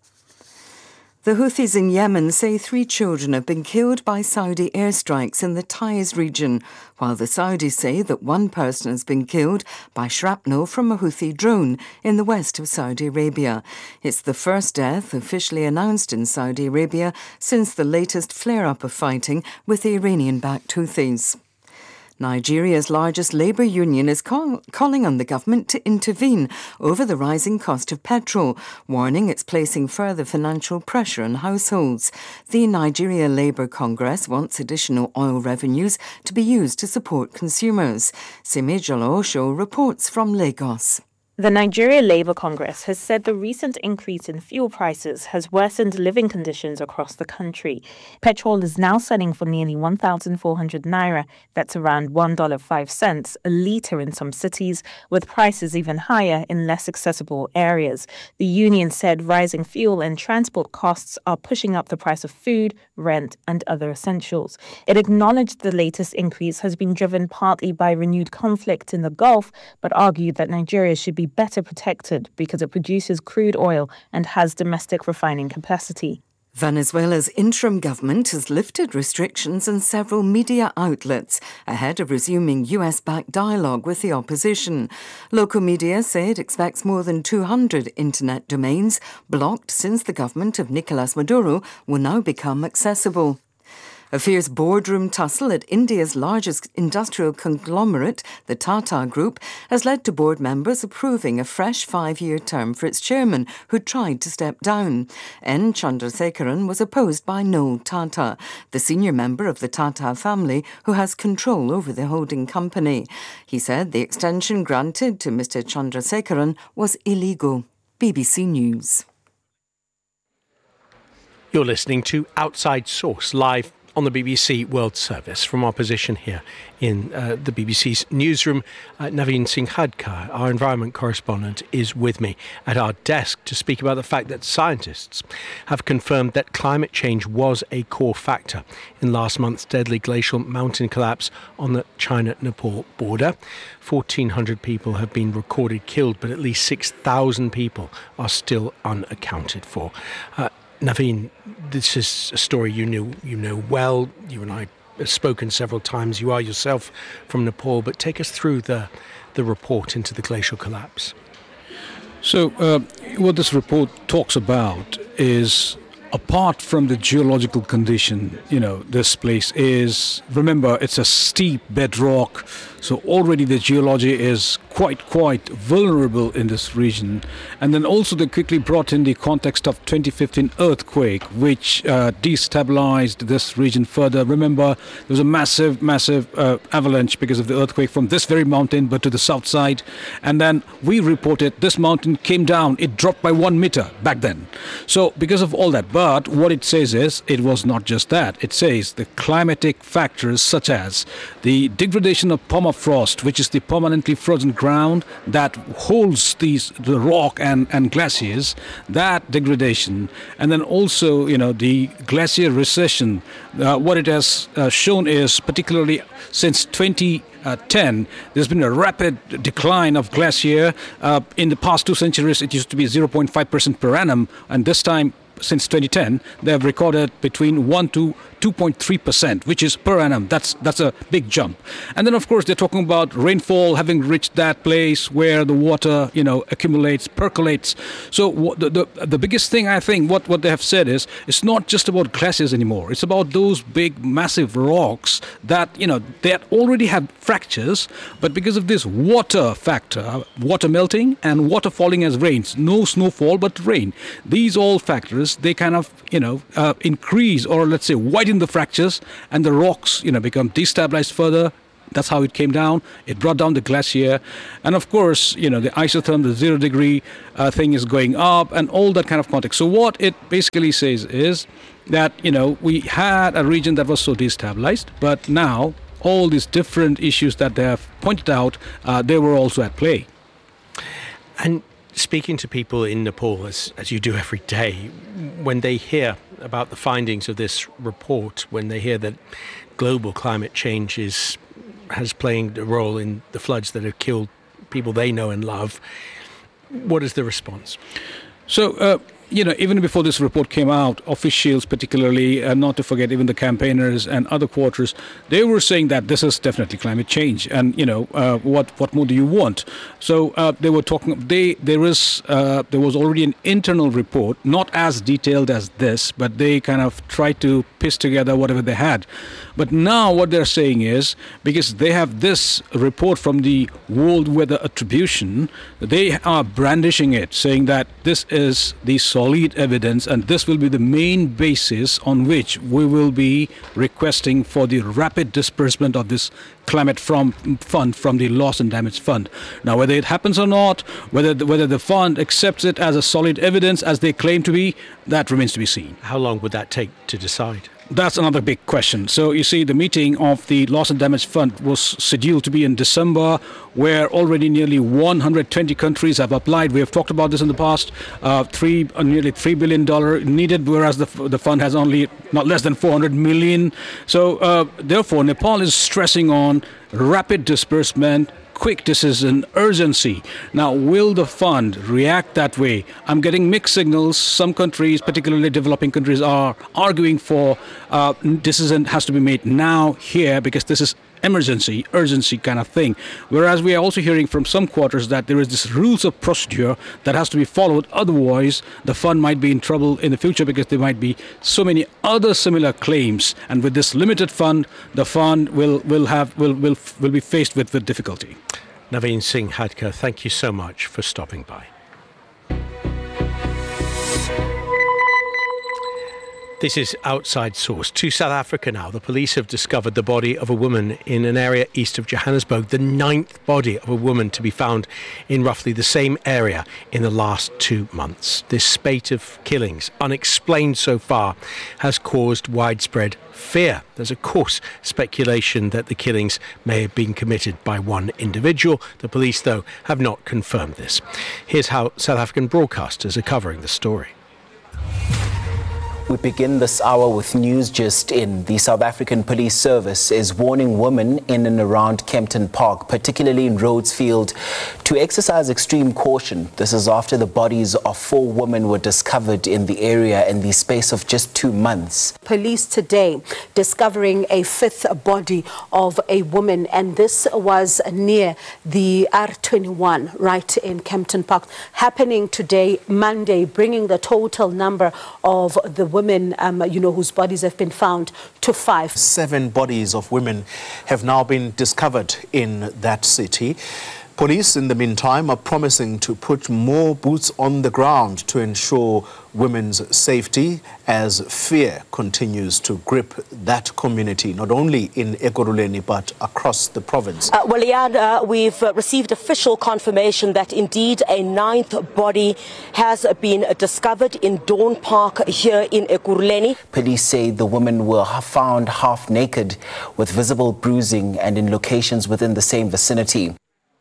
The Houthis in Yemen say three children have been killed by Saudi airstrikes in the Taiz region, while the Saudis say that one person has been killed by shrapnel from a Houthi drone in the west of Saudi Arabia. It's the first death officially announced in Saudi Arabia since the latest flare-up of fighting with the Iranian-backed Houthis. Nigeria's largest labour union is call- calling on the government to intervene over the rising cost of petrol, warning it's placing further financial pressure on households. The Nigeria Labour Congress wants additional oil revenues to be used to support consumers. Simi Jolo-Osho reports from Lagos. The Nigeria Labour Congress has said the recent increase in fuel prices has worsened living conditions across the country. Petrol is now selling for nearly one thousand four hundred naira, that's around one dollar and five cents a litre in some cities, with prices even higher in less accessible areas. The union said rising fuel and transport costs are pushing up the price of food, rent and other essentials. It acknowledged the latest increase has been driven partly by renewed conflict in the Gulf, but argued that Nigeria should be better protected because it produces crude oil and has domestic refining capacity. Venezuela's interim government has lifted restrictions on several media outlets ahead of resuming U S-backed dialogue with the opposition. Local media say it expects more than two hundred internet domains blocked since the government of Nicolas Maduro will now become accessible. A fierce boardroom tussle at India's largest industrial conglomerate, the Tata Group, has led to board members approving a fresh five-year term for its chairman, who tried to step down. N. Chandrasekaran was opposed by Noel Tata, the senior member of the Tata family who has control over the holding company. He said the extension granted to Mister Chandrasekaran was illegal. B B C News. You're listening to Outside Source, live on the B B C World Service from our position here in uh, the B B C's newsroom. Uh, Naveen Singh Khadka, our environment correspondent, is with me at our desk to speak about the fact that scientists have confirmed that climate change was a core factor in last month's deadly glacial mountain collapse on the China-Nepal border. fourteen hundred people have been recorded killed, but at least six thousand people are still unaccounted for. Uh, Naveen, this is a story you knew you know well. You and I have spoken several times. You are yourself from Nepal, but take us through the the report into the glacial collapse. So, uh, what this report talks about is apart from the geological condition, you know, this place is, remember, it's a steep bedrock. So already the geology is quite, quite vulnerable in this region. And then also they quickly brought in the context of twenty fifteen earthquake, which uh, destabilized this region further. Remember, there was a massive, massive uh, avalanche because of the earthquake from this very mountain, but to the south side. And then we reported this mountain came down. It dropped by one meter back then. So because of all that, but what it says is it was not just that. It says the climatic factors such as the degradation of permafrost, which is the permanently frozen ground that holds these the rock and, and glaciers, that degradation, and then also, you know, the glacier recession. Uh, what it has uh, shown is, particularly since twenty ten, there's been a rapid decline of glacier. Uh, in the past two centuries, it used to be zero point five percent per annum, and this time, since twenty ten, they have recorded between one to two point three percent, which is per annum. That's that's a big jump. And then, of course, they're talking about rainfall having reached that place where the water, you know, accumulates, percolates. So the the, the biggest thing, I think, what, what they have said is, it's not just about glaciers anymore. It's about those big, massive rocks that, you know, they already have fractures, but because of this water factor, water melting and water falling as rains, no snowfall, but rain. These all factors, they kind of, you know, uh, increase or let's say widen the fractures, and the rocks, you know, become destabilized further. That's how it came down. It brought down the glacier. And of course, you know, the isotherm, the zero degree uh, thing is going up and all that kind of context. So what it basically says is that, you know, we had a region that was so destabilized, but now all these different issues that they have pointed out, uh, they were also at play. And speaking to people in Nepal, as, as you do every day, when they hear about the findings of this report, when they hear that global climate change is, has played a role in the floods that have killed people they know and love, what is the response? So, uh, you know, even before this report came out, officials particularly, and not to forget even the campaigners and other quarters, they were saying that this is definitely climate change. And, you know, uh, what what more do you want? So uh, they were talking, they there is, uh, there was already an internal report, not as detailed as this, but they kind of tried to piece together whatever they had. But now what they're saying is, because they have this report from the World Weather Attribution, they are brandishing it, saying that this is the solid evidence and this will be the main basis on which we will be requesting for the rapid disbursement of this climate from fund from the loss and damage fund. Now, whether it happens or not, whether the, whether the fund accepts it as a solid evidence as they claim to be, that remains to be seen. How long would that take to decide? That's another big question. So you see, the meeting of the Loss and Damage Fund was scheduled to be in December, where already nearly one hundred twenty countries have applied. We have talked about this in the past. Uh, three, uh, nearly three billion dollars needed, whereas the the fund has only not less than four hundred million. So uh, therefore, Nepal is stressing on rapid disbursement, quick decision, urgency. Now, will the fund react that way? I'm getting mixed signals. Some countries, particularly developing countries, are arguing for uh, decision has to be made now, here, because this is emergency, urgency kind of thing. Whereas we are also hearing from some quarters that there is this rules of procedure that has to be followed. Otherwise, the fund might be in trouble in the future because there might be so many other similar claims. And with this limited fund, the fund will will have will will will be faced with with difficulty. Naveen Singh Hadkar, thank you so much for stopping by. This is Outside Source. To South Africa now. The police have discovered the body of a woman in an area east of Johannesburg, the ninth body of a woman to be found in roughly the same area in the last two months. This spate of killings, unexplained so far, has caused widespread fear. There's, of course, speculation that the killings may have been committed by one individual. The police, though, have not confirmed this. Here's how South African broadcasters are covering the story. We begin this hour with news just in. The South African Police Service is warning women in and around Kempton Park, particularly in Rhodesfield, to exercise extreme caution. This is after the bodies of four women were discovered in the area in the space of just two months. Police today discovering a fifth body of a woman, and this was near the R twenty-one right in Kempton Park, happening today, Monday, bringing the total number of the women women, um, you know, whose bodies have been found to five. Seven bodies of women have now been discovered in that city. Police, in the meantime, are promising to put more boots on the ground to ensure women's safety as fear continues to grip that community, not only in Ekurhuleni but across the province. Uh, well, Ian, uh, we've uh, received official confirmation that indeed a ninth body has been discovered in Dawn Park here in Ekurhuleni. Police say the women were found half naked with visible bruising and in locations within the same vicinity.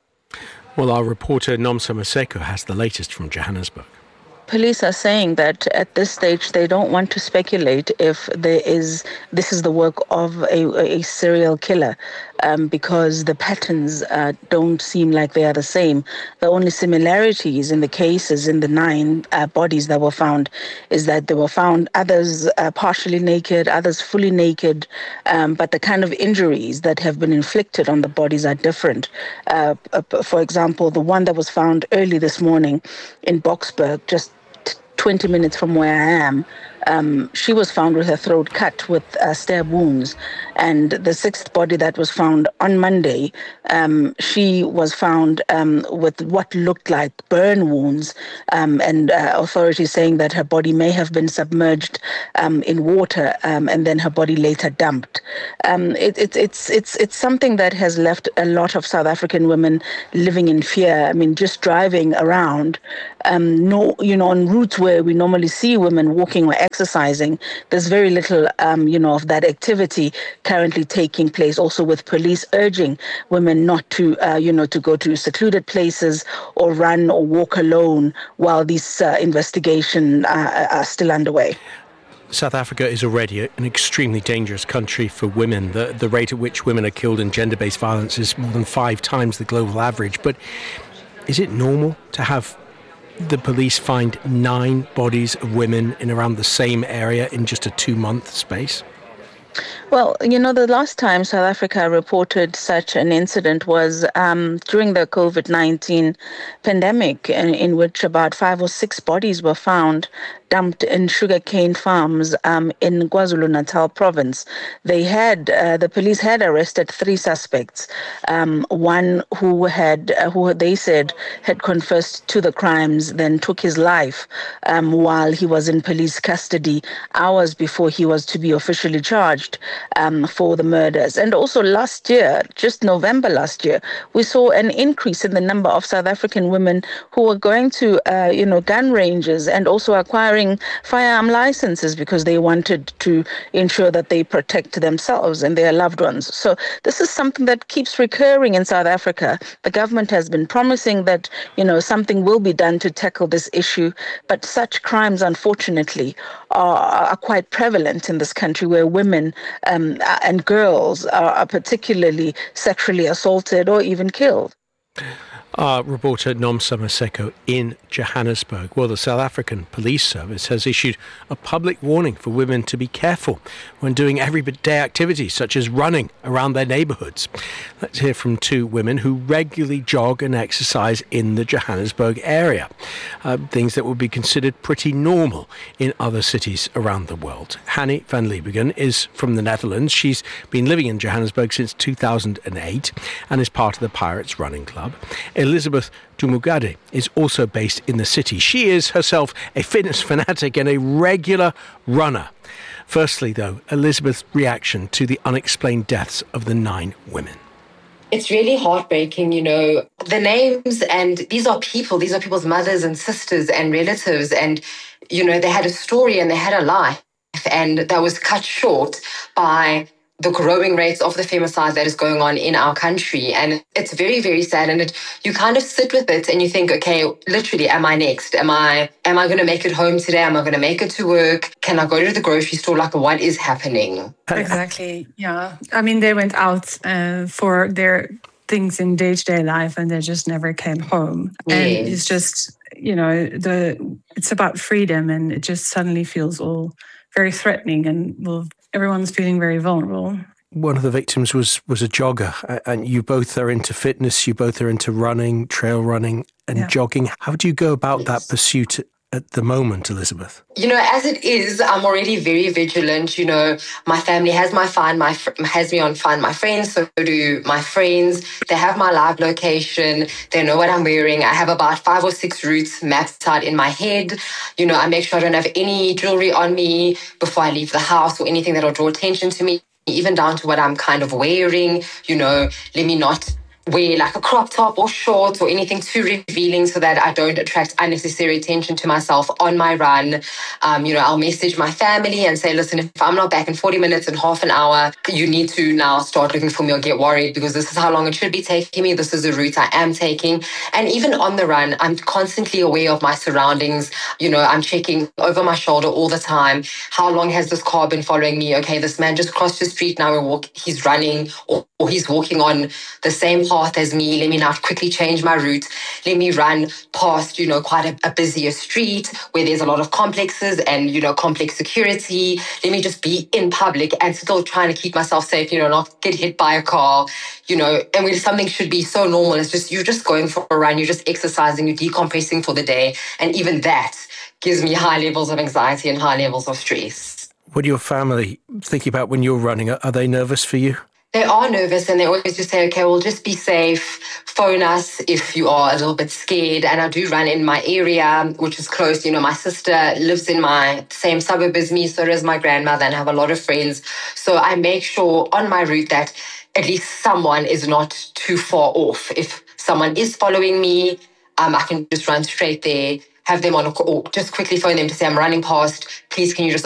Well, our reporter Nomsa Maseko has the latest from Johannesburg. Police are saying that at this stage they don't want to speculate if there is this is the work of a, a serial killer um, because the patterns uh, don't seem like they are the same. The only similarities in the cases in the nine uh, bodies that were found is that they were found others uh, partially naked, others fully naked, um, but the kind of injuries that have been inflicted on the bodies are different. Uh, for example, the one that was found early this morning in Boksburg, just twenty minutes from where I am, um, she was found with her throat cut with uh, stab wounds. And the sixth body that was found on Monday, um, she was found um, with what looked like burn wounds, um, and uh, authorities saying that her body may have been submerged um, in water um, and then her body later dumped. Um, it, it, it's, it's, it's something that has left a lot of South African women living in fear. I mean, just driving around, um, no, you know, on routes where we normally see women walking or exercising, there's very little, um, you know, of that activity currently taking place, also with police urging women not to, uh, you know, to go to secluded places or run or walk alone while these uh, investigations uh, are still underway. South Africa is already an extremely dangerous country for women. The, the rate at which women are killed in gender-based violence is more than five times the global average. But is it normal to have the police find nine bodies of women in around the same area in just a two-month space? Well, you know, the last time South Africa reported such an incident was um, during the COVID nineteen pandemic, in, in which about five or six bodies were found dumped in sugarcane farms um, in KwaZulu-Natal province. They had, uh, the police had arrested three suspects, um, one who had, uh, who they said had confessed to the crimes, then took his life um, while he was in police custody hours before he was to be officially charged um, for the murders. And also last year, just November last year, we saw an increase in the number of South African women who were going to, uh, you know, gun ranges and also acquiring firearm licenses because they wanted to ensure that they protect themselves and their loved ones. So this is something that keeps recurring in South Africa. The government has been promising that, you know, something will be done to tackle this issue, but such crimes, unfortunately, are, are quite prevalent in this country, where women um, and girls are, are particularly sexually assaulted or even killed. Our reporter Nomsa Maseko in Johannesburg. Well, the South African Police Service has issued a public warning for women to be careful when doing everyday activities such as running around their neighbourhoods. Let's hear from two women who regularly jog and exercise in the Johannesburg area. Uh, things that would be considered pretty normal in other cities around the world. Hanny van Liebegen is from the Netherlands. She's been living in Johannesburg since two thousand eight and is part of the Pirates Running Club. Elizabeth Dumugade is also based in the city. She is herself a fitness fanatic and a regular runner. Firstly, though, Elizabeth's reaction to the unexplained deaths of the nine women. It's really heartbreaking, you know, the names, and these are people, these are people's mothers and sisters and relatives, and, you know, they had a story and they had a life, and that was cut short by the growing rates of the femicide that is going on in our country. And it's very, very sad. And it, you kind of sit with it and you think, okay, literally, am I next? Am I am I going to make it home today? Am I going to make it to work? Can I go to the grocery store? Like, what is happening? Exactly, yeah. I mean, they went out uh, for their things in day-to-day life and they just never came home. Yes. And it's just, you know, the it's about freedom, and it just suddenly feels all very threatening, and well, everyone's feeling very vulnerable. One of the victims was was a jogger, and you both are into fitness, you both are into running, trail running and yeah. jogging. How do you go about that pursuit at the moment, Elizabeth? You know, as it is, I'm already very vigilant. You know, my family has my find my has me on Find My Friends, so do my friends. They have my live location. They know what I'm wearing. I have about five or six routes mapped out in my head. You know, I make sure I don't have any jewelry on me before I leave the house or anything that'll draw attention to me, even down to what I'm kind of wearing. You know, let me not wear like a crop top or shorts or anything too revealing so that I don't attract unnecessary attention to myself on my run. Um, you know, I'll message my family and say, listen, if I'm not back in forty minutes and half an hour, you need to now start looking for me or get worried because this is how long it should be taking me. This is the route I am taking. And even on the run, I'm constantly aware of my surroundings. You know, I'm checking over my shoulder all the time. How long has this car been following me? Okay, this man just crossed the street. Now we're walk- he's running or, or he's walking on the same path as me. Let me now quickly change my route. Let me run past, you know, quite a, a busier street where there's a lot of complexes and, you know, complex security. Let me just be in public and still trying to keep myself safe, you know, not get hit by a car, you know, and when something should be so normal. It's just, you're just going for a run, you're just exercising, you're decompressing for the day. And even that gives me high levels of anxiety and high levels of stress. What do your family think about when you're running? Are they nervous for you? They are nervous and they always just say, okay, well, just be safe. Phone us if you are a little bit scared. And I do run in my area, which is close. You know, my sister lives in my same suburb as me, so does my grandmother, and I have a lot of friends. So I make sure on my route that at least someone is not too far off. If someone is following me, um, I can just run straight there, have them on a call, or just quickly phone them to say, I'm running past. Please, can you just